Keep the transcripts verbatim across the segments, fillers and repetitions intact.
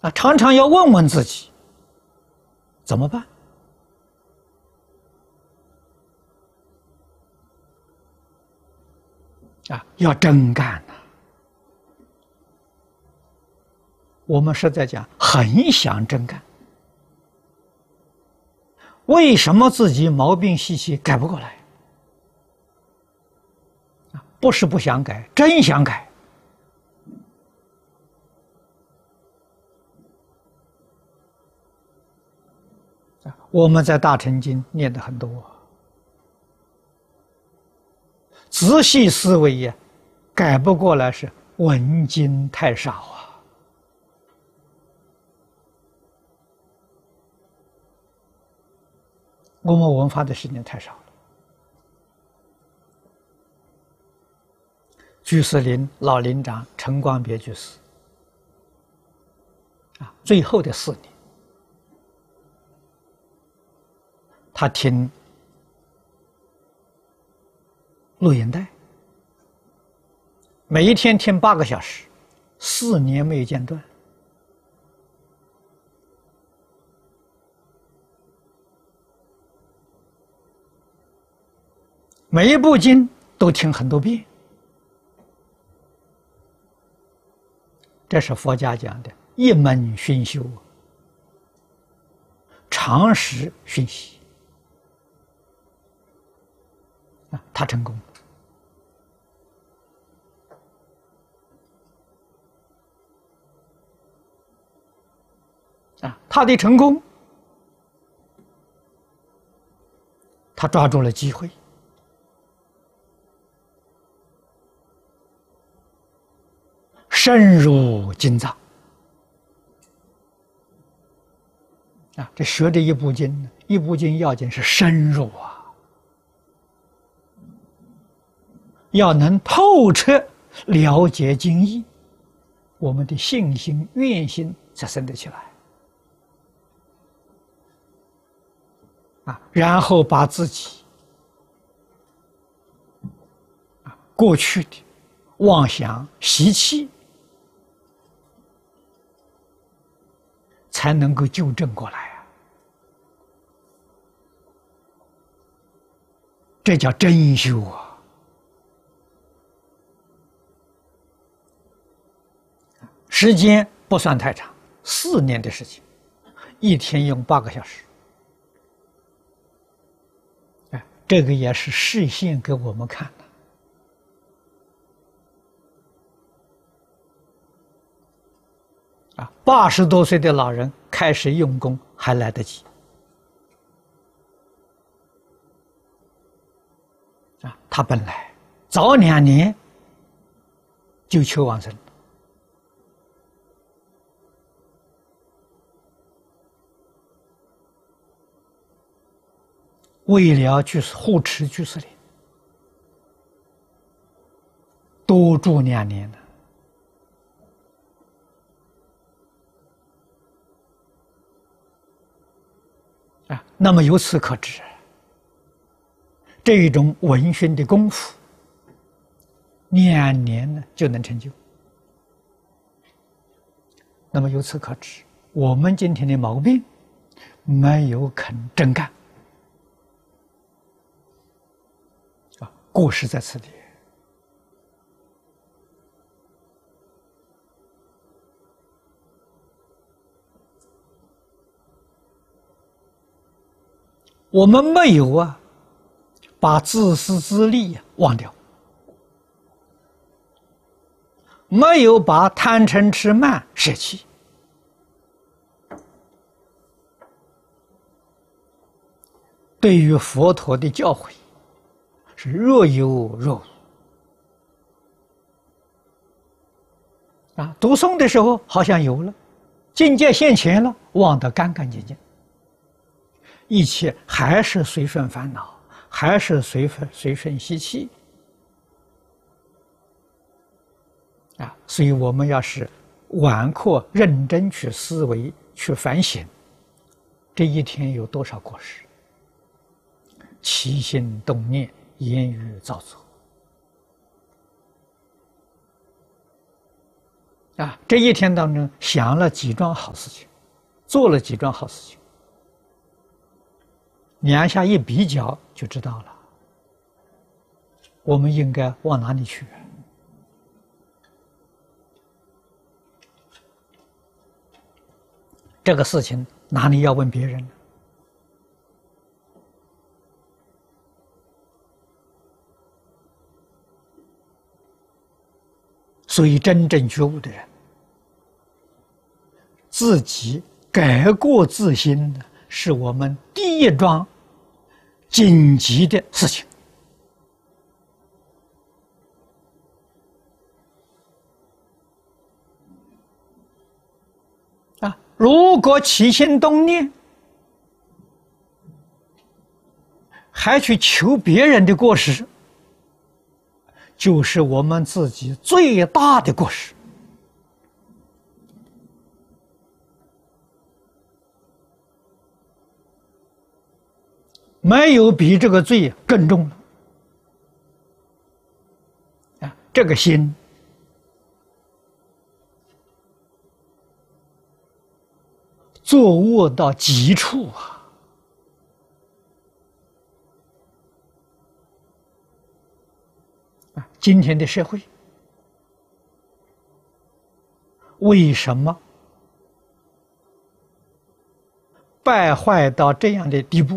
啊，常常要问问自己，怎么办？啊，要真干呐！我们是在讲很想真干，为什么自己毛病习气改不过来？啊，不是不想改，真想改。我们在大乘经念的很多，仔细思维呀，改不过来是闻经太少啊。我们闻法的时间太少了。居士林老林长陈光别居士啊，最后的四年，他听录音带，每一天听八个小时，四年没有间断。每一部经都听很多遍，这是佛家讲的一门熏修，常识熏习啊，他成功啊，他的成功，他抓住了机会。深入经藏啊！这学这一部经，一部经要紧是深入啊，要能透彻了解经义，我们的信心、愿心才生得起来啊！然后把自己啊过去的妄想习气才能够纠正过来啊！这叫真修啊！时间不算太长，四年的事情，一天用八个小时。哎，这个也是示现给我们看的。啊，八十多岁的老人开始用功还来得及。啊，他本来早两年就求往生，为了居士护持居士林，多住两年了。啊，那么由此可知，这一种闻熏的功夫，两年呢就能成就。那么由此可知，我们今天的毛病，没有肯真干，啊，过失在此地。我们没有啊，把自私自利啊忘掉，没有把贪嗔痴慢舍弃，对于佛陀的教诲是若有若无啊。读诵的时候好像有了，境界现前了，忘得干干净净。一切还是随顺烦恼，还是随顺随顺习气啊！所以我们要是晚课认真去思维、去反省，这一天有多少过失？起心动念、言语造作啊，这一天当中想了几桩好事情，做了几桩好事情，两下一比较就知道了，我们应该往哪里去？这个事情哪里要问别人呢？所以，真正觉悟的人，自己改过自新的，是我们第一桩紧急的事情。啊，如果起心动念，还去求别人的过失，就是我们自己最大的过失。没有比这个罪更重了。啊，这个心作恶到极处啊！啊，今天的社会为什么败坏到这样的地步？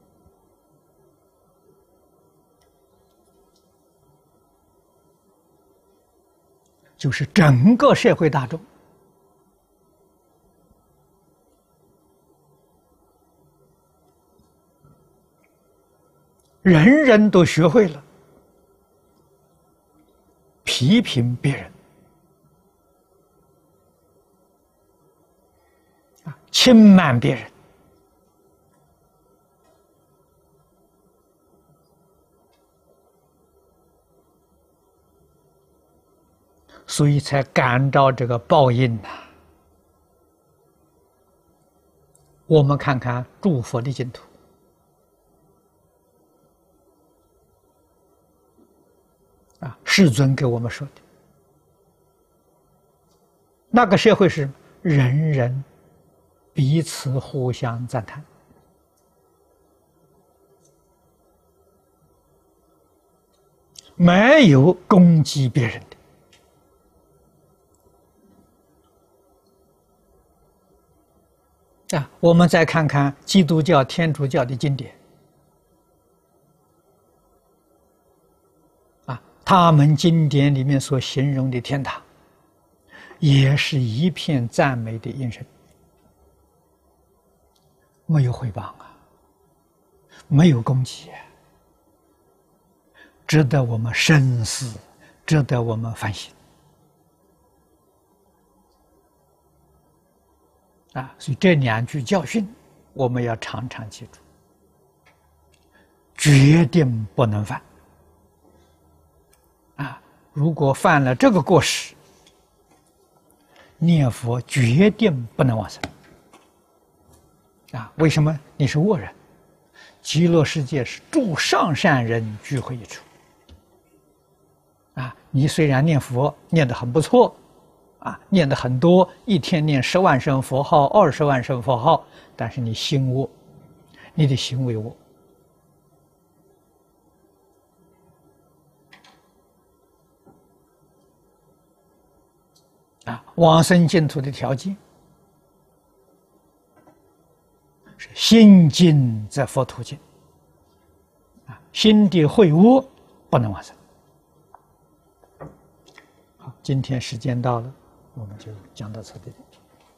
就是整个社会大众人人都学会了批评别人，啊，轻慢别人，所以才感到这个报应呐。我们看看诸佛的净土，啊，世尊给我们说的，那个社会是人人彼此互相赞叹，没有攻击别人的。啊，我们再看看基督教、天主教的经典，啊，他们经典里面所形容的天堂，也是一片赞美的音声，没有毁谤啊，没有攻击啊，值得我们深思，值得我们反省。啊，所以这两句教训，我们要常常记住，决定不能犯。啊，如果犯了这个过失，念佛决定不能往生。啊，为什么？你是恶人，极乐世界是诸上善人聚会一处。啊，你虽然念佛念得很不错。啊，念的很多，一天念十万声佛号、二十万声佛号，但是你心恶，你的行为恶。啊，往生净土的条件是心净则佛土净。啊，心地秽恶不能往生。好，今天时间到了。我们就讲到这里。